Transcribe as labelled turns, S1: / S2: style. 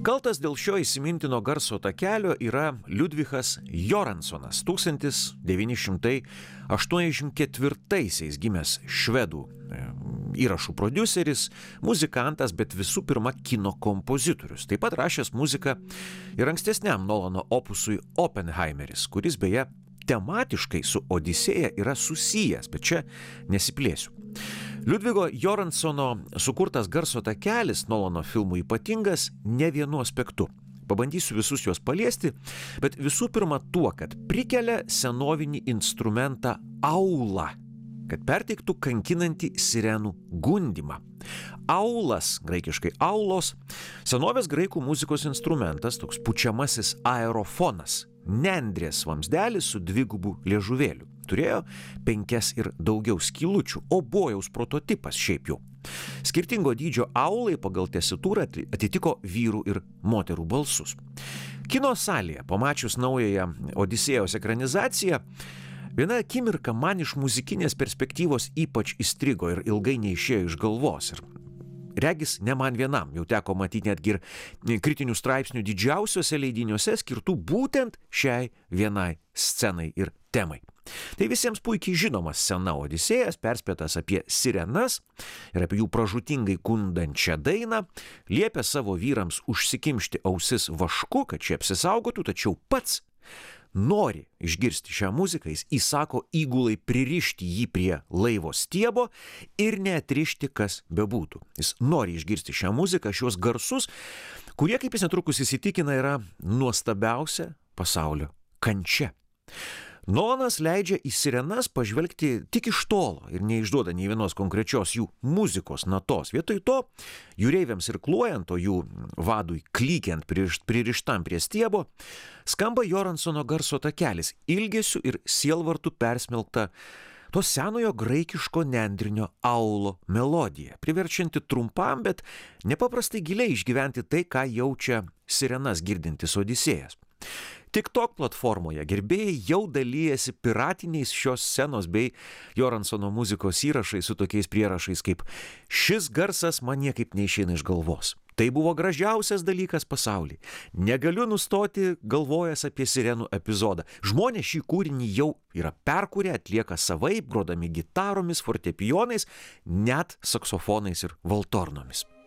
S1: Kaltas dėl šio įsimintino garso takelio yra Liudvikas Göranssonas, 1984 gimęs švedų įrašų prodiuseris, muzikantas, bet visų pirma kino kompozitorius. Taip pat rašęs muziką ir ankstesniam Nolano opusui Oppenheimeris, kuris beje tematiškai su Odisėja yra susijęs, bet čia nesiplėsiu. Liudvigo Göranssono sukurtas garso takelis Nolano filmų ypatingas ne vienu aspektu. Pabandysiu visus juos paliesti, bet visų pirma tuo, kad prikelia senovinį instrumentą aulą, kad perteiktų kankinantį sirenų gundimą. Aulas, graikiškai aulos, senovės graikų muzikos instrumentas, toks pučiamasis aerofonas, nendrės vamsdelis su dvigubu liežuvėliu. Turėjo 5 ir daugiau skylučių, obojaus prototipas šiaip jau. Skirtingo dydžio aulai pagal tesitūrą atitiko vyrų ir moterų balsus. Kino salėje, pamačius naująją Odisėjos ekranizaciją, viena akimirka man iš muzikinės perspektyvos ypač įstrigo ir ilgai neišėjo iš galvos. Ir regis ne man vienam, jau teko matyti netgi ir kritinių straipsnių didžiausiuose leidiniuose skirtų būtent šiai vienai scenai ir temai. Tai visiems puikiai žinoma scena Odisėjas, perspėtas apie sirenas ir apie jų pražūtingai kundančią dainą, liepia savo vyrams užsikimšti ausis vašku, kad šie apsisaugotų, tačiau pats nori išgirsti šią muziką, jis įsako įgulai pririšti jį prie laivo stiebo ir neatrišti, kas bebūtų. Jis nori išgirsti šią muziką, šios garsus, kurie, kaip jis netrukus įsitikina, yra nuostabiausia pasaulio kančia. Nolanas leidžia į sirenas pažvelgti tik iš tolo ir neišduoda nei vienos konkrečios jų muzikos natos. Vietoj to, jūreiviams irkluojant, o jų vadui klykiant pririštam prie stiebo, skamba Göranssono garso takelis, ilgesiu ir sielvartu persmelkta to senojo graikiško nendrinio aulo melodija, priverčianti trumpam, bet nepaprastai giliai išgyventi tai, ką jaučia sirenas girdintis Odisėjas. TikTok platformoje gerbėjai jau dalyjasi piratiniais šios scenos bei Göranssono muzikos įrašais su tokiais prierašais kaip "Šis garsas man niekaip neišeina iš galvos. Tai buvo gražiausias dalykas pasaulyje. Negaliu nustoti galvojęs apie sirenų epizodą. Žmonės šį kūrinį jau yra perkūrę, atlieka savaip, grodami gitaromis, fortepijonais, net saksofonais ir valtornomis."